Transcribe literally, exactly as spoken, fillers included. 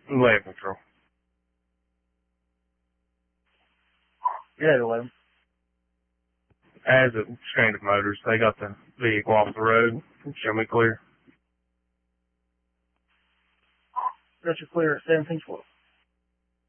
Land control. Yeah, eleven. As a Stranded Motors, they got the vehicle off the road. Show me clear. Got you clear at seventeen twelve.